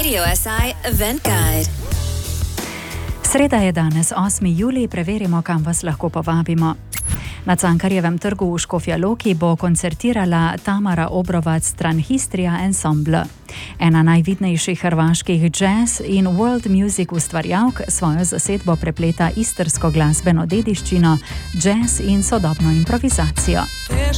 Radio SI Event Guide. Sreda je danes, 8. julij, preverimo, kam vas lahko povabimo. Na Cankarjevem trgu v Škofja Loki bo koncertirala Tamara Obrovac Tranhistrija Ensemble. Ena najvidnejših hrvaških jazz in world music ustvarjalk svojo zasedbo prepleta istrsko glasbeno dediščino, jazz in sodobno improvizacijo.